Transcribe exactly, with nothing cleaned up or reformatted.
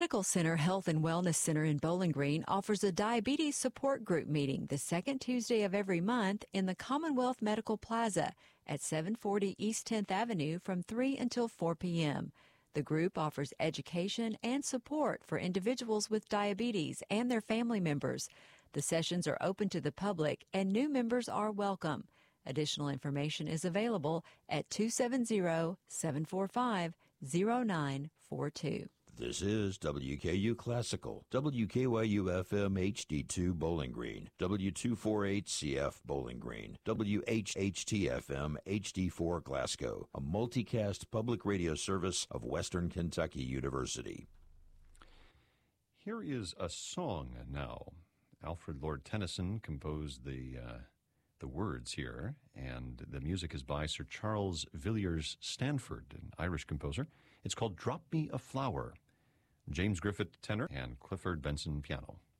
Medical Center Health and Wellness Center in Bowling Green offers a diabetes support group meeting the second Tuesday of every month in the Commonwealth Medical Plaza at seven forty East tenth Avenue from three until four p.m. The group offers education and support for individuals with diabetes and their family members. The sessions are open to the public and new members are welcome. Additional information is available at two seven zero, seven four five, zero nine four two. This is W K U Classical, W K Y U F M H D two Bowling Green, W two forty-eight C F Bowling Green, W H H T F M H D four Glasgow, a multicast public radio service of Western Kentucky University. Here is a song now. Alfred Lord Tennyson composed the uh, the words here, and the music is by Sir Charles Villiers Stanford, an Irish composer. It's called Drop Me a Flower. James Griffith tenor and Clifford Benson piano.